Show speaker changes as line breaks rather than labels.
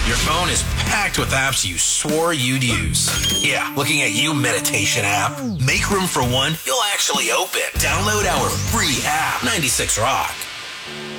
Your phone is packed with apps you swore you'd use. Yeah, looking at you, meditation app. Make room for one you'll actually open. Download our free app, 96 Rock.